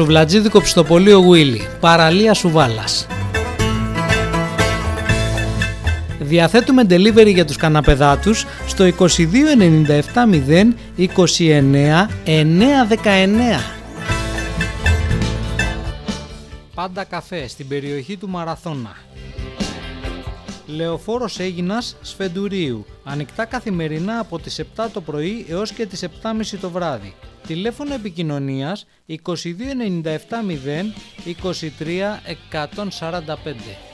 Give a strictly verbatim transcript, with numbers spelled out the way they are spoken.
Σουβλατζίδικο Πιστοπωλείο Γουίλι, παραλία Σουβάλας. Διαθέτουμε delivery για τους καναπεδάτους στο είκοσι δύο ενενήντα επτά μηδέν είκοσι εννέα εννιακόσια δεκαεννέα. Πάντα καφέ στην περιοχή του Μαραθώνα. Λεωφόρος Αίγινας Σφεντουρίου. Ανοιχτά καθημερινά από τις επτά το πρωί έως και τις επτά και μισή το βράδυ. Τηλέφωνο επικοινωνίας είκοσι δύο ενενήντα επτά μηδέν είκοσι τρία εκατόν σαράντα πέντε.